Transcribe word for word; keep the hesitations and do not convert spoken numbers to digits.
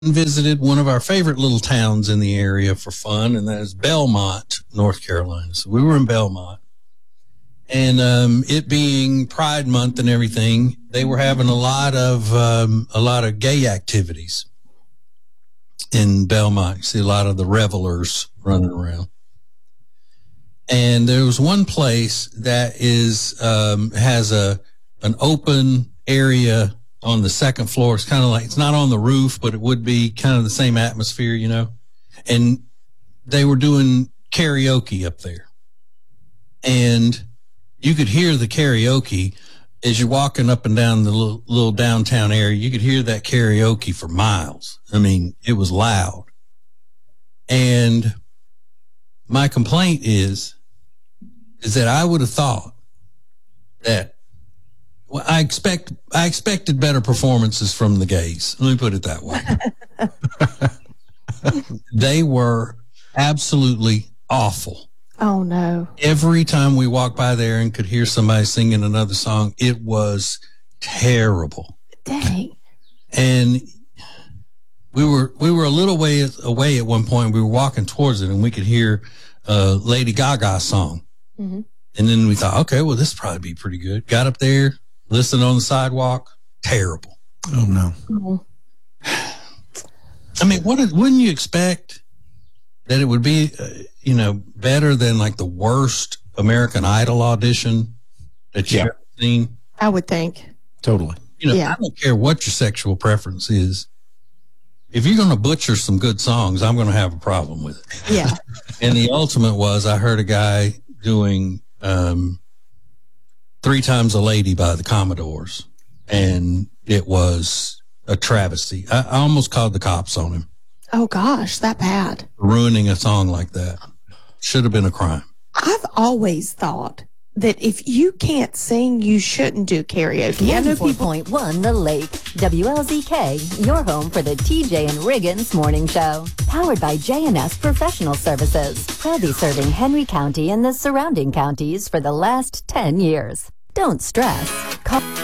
visited one of our favorite little towns in the area for fun, and that is Belmont, North Carolina. So we were in Belmont. And um, it being Pride Month and everything, they were having a lot of um, a lot of gay activities in Belmont. You see a lot of the revelers running around. And there was one place that is um, has a an open area on the second floor. It's kind of like, it's not on the roof, but it would be kind of the same atmosphere, you know. And they were doing karaoke up there, and you could hear the karaoke as you're walking up and down the little, little downtown area. You could hear that karaoke for miles. I mean, it was loud. And my complaint is, is that I would have thought that, well, I expect, I expected better performances from the gays. Let me put it that way. They were absolutely awful. Oh, no. Every time we walked by there and could hear somebody singing another song, it was terrible. Dang. And we were we were a little way away at one point. We were walking towards it, and we could hear uh, Lady Gaga's song. Mm-hmm. And then we thought, okay, well, this will probably be pretty good. Got up there, listened on the sidewalk. Terrible. Oh, no. Mm-hmm. I mean, what wouldn't you expect that it would be, uh, you know, better than like the worst American Idol audition that you've Yeah. ever seen? I would think. Totally. You know, Yeah. I don't care what your sexual preference is. If you're going to butcher some good songs, I'm going to have a problem with it. Yeah. And the ultimate was, I heard a guy doing um, Three Times a Lady by the Commodores, and it was a travesty. I, I almost called the cops on him Oh, gosh, that bad. for ruining a song like that. Should have been a crime. I've always thought that if you can't sing, you shouldn't do karaoke. I know ninety-four people. point one The Lake, W L Z K, your home for the T J and Riggins Morning Show. Powered by J and S Professional Services. Proudly serving Henry County and the surrounding counties for the last ten years. Don't stress. Call